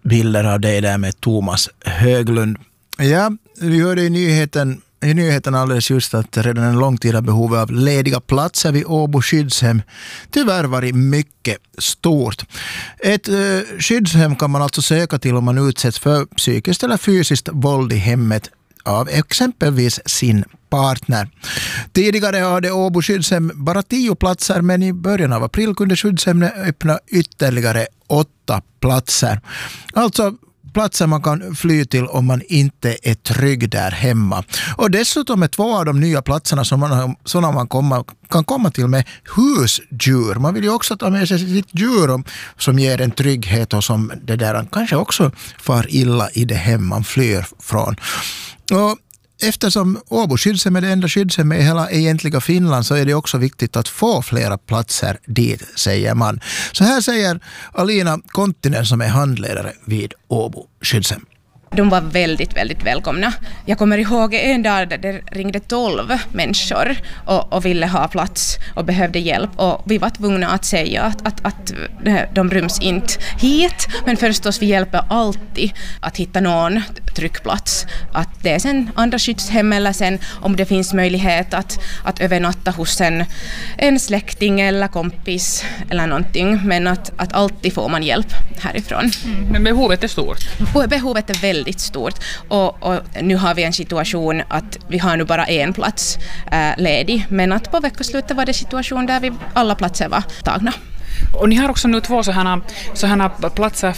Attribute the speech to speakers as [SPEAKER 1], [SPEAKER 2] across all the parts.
[SPEAKER 1] bilder av dig där med Thomas Höglund. Ja, vi hörde i nyheten alldeles just att redan en lång tid har behov av lediga platser vid Åbo skyddshem tyvärr varit mycket stort. Ett skyddshem kan man alltså söka till om man utsätts för psykiskt eller fysiskt våld i hemmet av exempelvis sin partner. Tidigare hade Åbo skyddshem bara 10 platser, men i början av april kunde skyddshemmet öppna ytterligare 8 platser. Alltså platser man kan fly till om man inte är trygg där hemma. Och dessutom är 2 av de nya platserna sådana man kan komma till med husdjur. Man vill ju också ta med sig sitt djur som ger en trygghet och som det där kanske också far illa i det hem man flyr från. Och eftersom Åbo skyddshem är det enda skyddshem i hela egentliga Finland så är det också viktigt att få flera platser dit, säger man. Så här säger Alina Konttinen som är handledare vid Åbo skyddshem.
[SPEAKER 2] De var väldigt, väldigt välkomna. Jag kommer ihåg en dag där det ringde 12 människor och ville ha plats och behövde hjälp. Och vi var tvungna att säga att de ryms inte hit. Men förstås, vi hjälper alltid att hitta någon tryckplats. Att det är sen andra skyddshem eller sen om det finns möjlighet att övernatta hos en släkting eller kompis eller någonting. Men att alltid får man hjälp härifrån.
[SPEAKER 3] Men behovet är stort?
[SPEAKER 2] Behovet är väldigt stort och nu har vi en situation att vi har nu bara en plats ledig, men att på veckoslutet var det situation där alla platser var tagna.
[SPEAKER 3] Och ni har också nu 2 sådana platser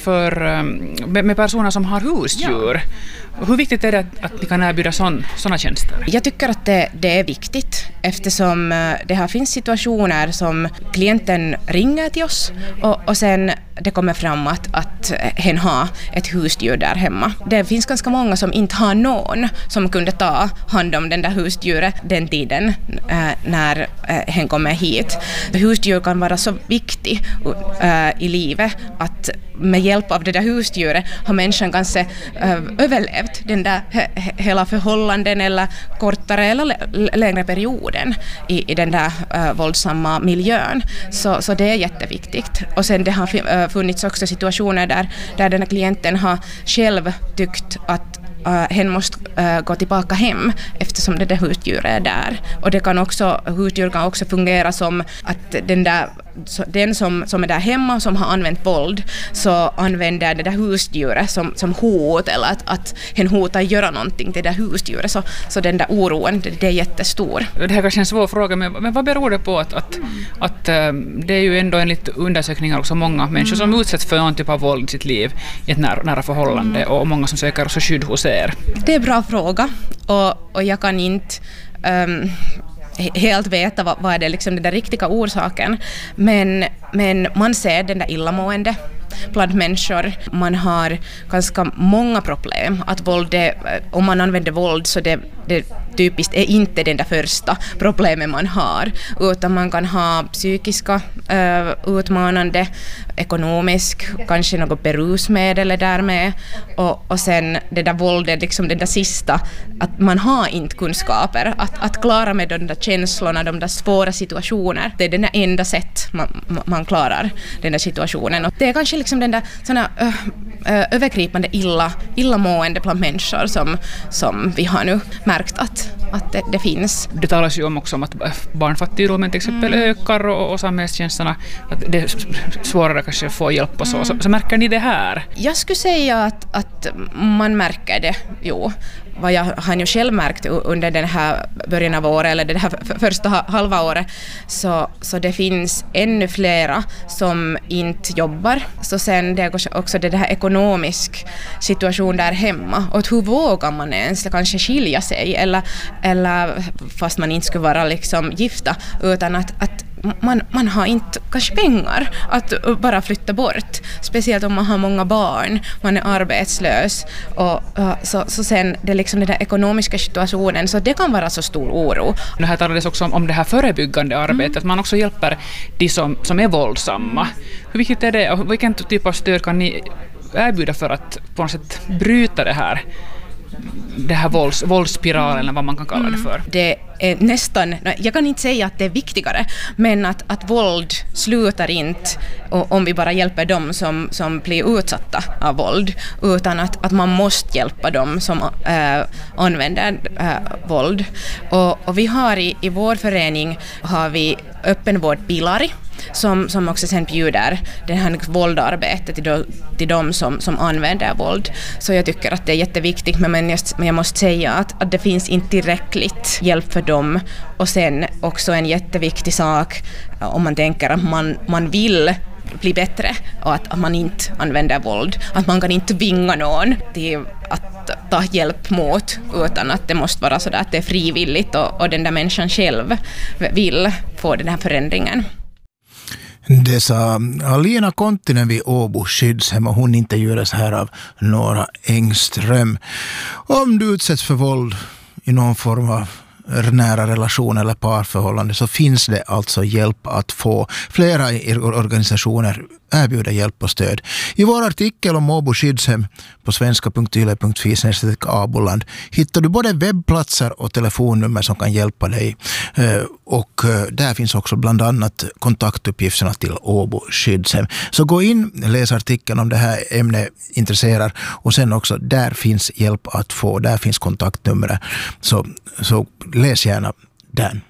[SPEAKER 3] med personer som har husdjur. Ja. Hur viktigt är det att ni kan erbjuda sådana tjänster?
[SPEAKER 2] Jag tycker att det är viktigt eftersom det här finns situationer som klienten ringer till oss och sen det kommer fram att hen har ett husdjur där hemma. Det finns ganska många som inte har någon som kunde ta hand om den där husdjuret den tiden när hen kommer hit. Husdjur kan vara så viktigt i livet att med hjälp av det där husdjuret har människan kanske överlevt den där hela förhållanden eller kortare eller längre perioden i den där våldsamma miljön. Så det är jätteviktigt. Och sen det har funnits också situationer där den här klienten har själv tyckt att hen måste gå tillbaka hem eftersom det där husdjuret är där. Och husdjur kan också fungera som att den som är där hemma som har använt våld så använder det där husdjuret som hot eller att hen hotar göra någonting till det där husdjuret. Så den där oron, det är jättestor. Det
[SPEAKER 3] här kanske är en svår fråga, men vad beror det på att det är ju ändå enligt undersökningar också många människor som utsätts för någon typ av våld i sitt liv i ett nära förhållande och många som söker också skydd hos er?
[SPEAKER 2] Det är en bra fråga och jag kan inte helt veta vad är det liksom den där riktiga orsaken, men man ser den där illamående bland människor. Man har ganska många problem att om man använder våld så det typiskt är inte den där första problemet man har, utan man kan ha psykiska utmanande, ekonomisk, kanske något berusmedel därmed och sen det där våldet, liksom den där sista, att man har inte kunskaper att klara med de där känslorna, de där svåra situationer. Det är den enda sätt man klarar den där situationen. Och det är kanske liksom den där såna övergripande illamående bland människor som vi har nu märkt att det finns.
[SPEAKER 3] Det talas ju också om att barnfattigdomen till exempel ökar och samhällstjänsterna, att det är svårare kanske att få hjälp och så märker ni det här? Jag
[SPEAKER 2] skulle säga att man märker det, jo. Vad jag har ju själv märkt under den här början av året eller det här första halva året så det finns ännu flera som inte jobbar. Så sen det är också det här ekonomisk situation där hemma och hur vågar man ens kanske skilja sig eller fast man inte skulle vara liksom gifta utan att man har inte kanske pengar att bara flytta bort. Speciellt om man har många barn, man är arbetslös och så sen det liksom den där ekonomiska situationen, så det kan vara så stor oro.
[SPEAKER 3] Det här talades också om det här förebyggande arbetet, att man också hjälper de som är våldsamma. Hur viktigt är det och vilken typ av stöd kan ni erbjuda för att på något sätt bryta det här det här våldsspiralen eller vad man kan kalla det för?
[SPEAKER 2] Det är nästan, jag kan inte säga att det är viktigare, men att våld slutar inte om vi bara hjälper dem som blir utsatta av våld, utan att man måste hjälpa dem som använder våld. Och vi har i vår förening har vi öppenvård Pilari, som också sen bjuder det här våldarbetet till de som använder våld. Så jag tycker att det är jätteviktigt, men jag måste säga att det finns inte tillräckligt hjälp för dem. Och sen också en jätteviktig sak om man tänker att man vill bli bättre och att man inte använder våld. Att man kan inte tvinga någon till att ta hjälp mot, utan att det måste vara så att det är frivilligt och den där människan själv vill få den här förändringen.
[SPEAKER 1] Det sa Alina Konttinen vid Åbo skyddshem, och hon intervjuades här av Nora Engström. Om du utsätts för våld i någon form av nära relation eller parförhållande, så finns det alltså hjälp att få. Flera organisationer erbjuder hjälp och stöd. I vår artikel om Åbo skyddshem på svenska.yle.fi/aboland hittar du både webbplatser och telefonnummer som kan hjälpa dig. Och där finns också bland annat kontaktuppgifterna till Åbo skyddshem. Så gå in, läs artikeln om det här ämnet intresserar, och sen också där finns hjälp att få. Där finns kontaktnummer. Så läs gärna den.